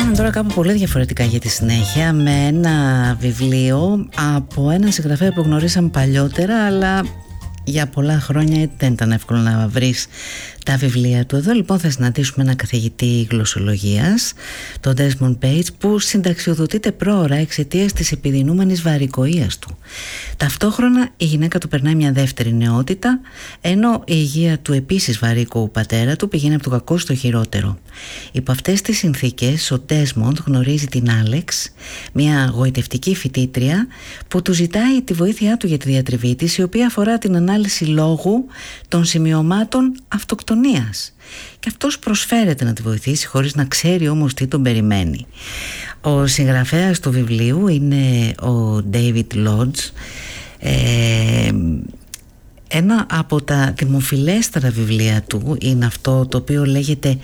Πάμε τώρα κάπου πολύ διαφορετικά για τη συνέχεια, με ένα βιβλίο από έναν συγγραφέα που γνωρίσαμε παλιότερα, αλλά για πολλά χρόνια δεν ήταν εύκολο να βρεις τα βιβλία του. Εδώ λοιπόν θα συναντήσουμε ένα καθηγητή γλωσσολογίας, τον Desmond Page, που συνταξιοδοτείται πρόωρα εξαιτίας της επιδεινούμενης βαρικοΐας του. Ταυτόχρονα η γυναίκα του περνάει μια δεύτερη νεότητα, ενώ η υγεία του επίσης βαρύκοου πατέρα του πηγαίνει από το κακό στο χειρότερο. Υπό αυτές τις συνθήκες ο Desmond γνωρίζει την Άλεξ, μια γοητευτική φοιτήτρια που του ζητάει τη βοήθειά του για τη διατριβή της, η οποία αφορά την ανάλυση λόγου των σημειωμάτων αυτοκτονίας. Και αυτός προσφέρεται να τη βοηθήσει χωρίς να ξέρει όμως τι τον περιμένει. Ο συγγραφέας του βιβλίου είναι ο David Lodge. Ένα από τα δημοφιλέστερα βιβλία του είναι αυτό το οποίο λέγεται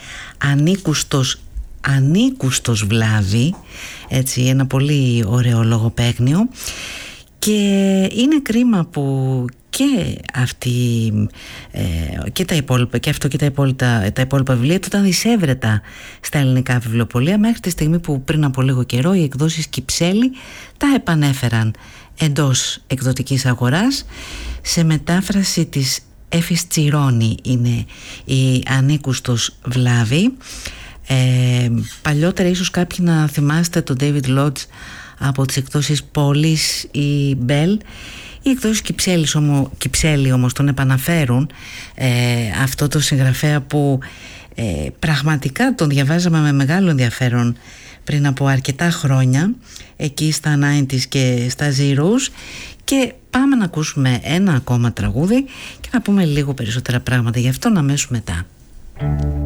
Ανήκουστος βλάβη, έτσι, ένα πολύ ωραίο λογοπαίγνιο, και είναι κρίμα που και αυτή και τα υπόλοιπα, και αυτό και τα υπόλοιπα βιβλία του ήταν δισεύρετα στα ελληνικά βιβλιοπωλεία, μέχρι τη στιγμή που πριν από λίγο καιρό οι εκδόσεις Κυψέλη τα επανέφεραν εντός εκδοτικής αγοράς. Σε μετάφραση της Έφης Τσιρόνη είναι η Ανήκουστος βλάβη. Παλιότερα ίσως κάποιοι να θυμάστε τον David Lodge από τις εκδόσεις Πόλης ή Μπέλ. Οι εκδόσεις Κυψέλη όμως τον επαναφέρουν, αυτό το συγγραφέα που πραγματικά τον διαβάζαμε με μεγάλο ενδιαφέρον πριν από αρκετά χρόνια, εκεί στα 90s και στα Zeros. Και πάμε να ακούσουμε ένα ακόμα τραγούδι και να πούμε λίγο περισσότερα πράγματα γι' αυτό αμέσως μετά.